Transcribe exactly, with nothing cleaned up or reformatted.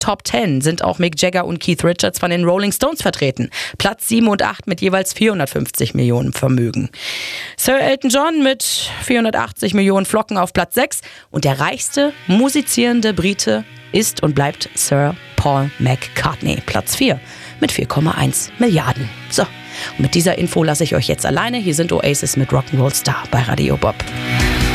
Top zehn sind auch Mick Jagger und Keith Richards von den Rolling Stones vertreten. Platz sieben und acht mit jeweils vierhundertfünfzig Millionen Vermögen. Sir Elton John mit vierhundertachtzig Millionen Flocken auf Platz sechs. Und der reichste musizierende Brite ist und bleibt Sir Paul McCartney. Platz vier mit vier Komma eins Milliarden. So, und mit dieser Info lasse ich euch jetzt alleine. Hier sind Oasis mit Rock'n'Roll Star bei Radio Bob.